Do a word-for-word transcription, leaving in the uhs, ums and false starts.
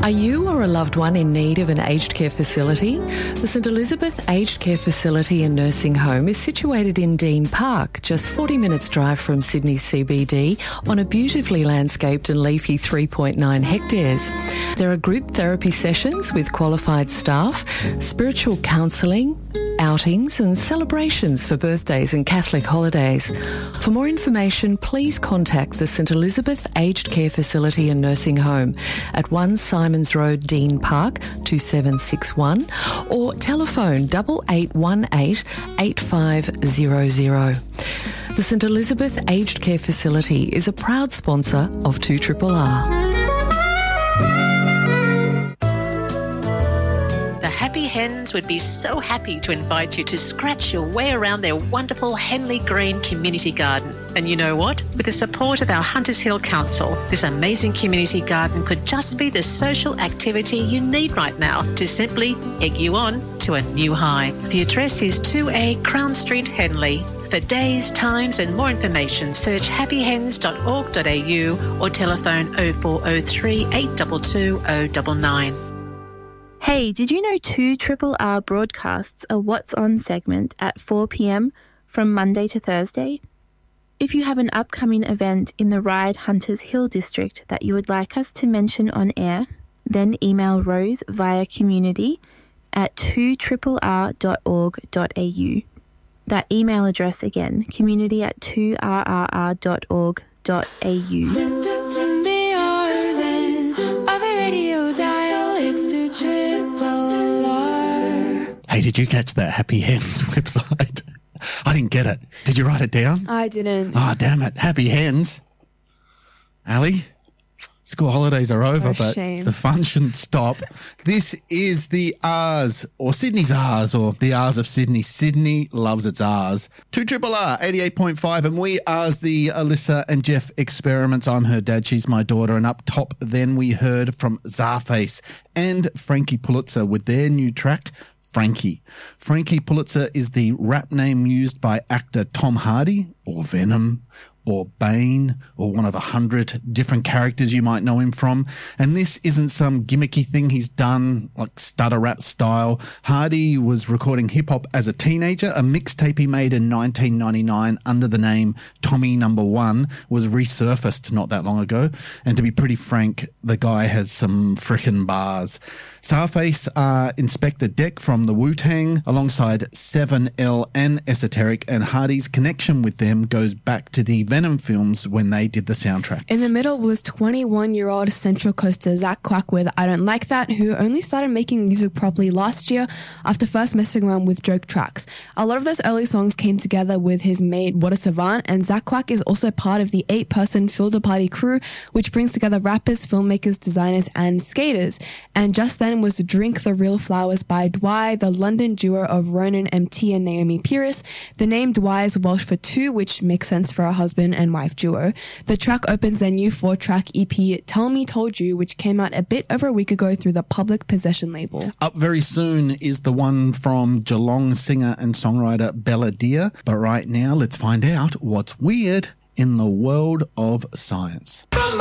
Are you or a loved one in need of an aged care facility? The St Elizabeth Aged Care Facility and Nursing Home is situated in Dean Park, just forty minutes drive from Sydney C B D, on a beautifully landscaped and leafy three point nine hectares. There are group therapy sessions with qualified staff, spiritual counselling, outings and celebrations for birthdays and Catholic holidays. For more information, please contact the St Elizabeth Aged Care Facility and Nursing Home at one Simons Road, Dean Park, two seven six one, or telephone double eight one eight eight five zero zero. The St Elizabeth Aged Care Facility is a proud sponsor of two R R R. The Happy Hens would be so happy to invite you to scratch your way around their wonderful Henley Green community garden. And you know what? With the support of our Hunters Hill Council, this amazing community garden could just be the social activity you need right now to simply egg you on to a new high. The address is two A Crown Street, Henley. For days, times and more information, search happy hens dot org dot a u or telephone oh four oh three, eight two two, oh nine nine. Hey, did you know two R R R broadcasts a What's On segment at four p.m. from Monday to Thursday? If you have an upcoming event in the Ryde Hunters Hill district that you would like us to mention on air, then email Rose via community at two r r r dot org dot a u. That email address again, community at two r r r dot org dot a u. Hey, did you catch that Happy Hens website? I didn't get it. Did you write it down? I didn't. Oh, damn it. Happy Hens. Ali, school holidays are over, For but shame. the fun shouldn't stop. This is the R's, or Sydney's R's, or the R's of Sydney. Sydney loves its R's. two R R R, eighty-eight point five, and we R's the Alyssa and Jeff experiments. I'm her dad, she's my daughter, and up top then we heard from Czarface and Frankie Pulitzer with their new track, Frankie. Frankie Pulitzer is the rap name used by actor Tom Hardy, or Venom, or Bane, or one of a hundred different characters you might know him from. And this isn't some gimmicky thing he's done, like stutter rap style. Hardy was recording hip-hop as a teenager. A mixtape he made in nineteen ninety-nine under the name Tommy Number One was resurfaced not that long ago. And to be pretty frank, the guy has some frickin' bars. Czarface are Inspector Deck from the Wu-Tang, alongside seven L and Esoteric, and Hardy's connection with them goes back to the Venom films when they did the soundtracks. In the middle was twenty-one-year-old Central Coaster Zach Quack with I Don't Like That, who only started making music properly last year after first messing around with joke tracks. A lot of those early songs came together with his mate What a Savant, and Zach Quack is also part of the eight-person Fill the Party crew, which brings together rappers, filmmakers, designers, and skaters. And just then was Drink the Real Flowers by Dwy, the London duo of Ronan M T and Naomi Pierce. The name Dwy is Welsh for two, which makes sense for a husband and wife duo. The track opens their new four-track E P, Tell Me Told You, which came out a bit over a week ago through the Public Possession label. Up very soon is the one from Geelong singer and songwriter Bella Deer. But right now, let's find out what's weird in the world of science.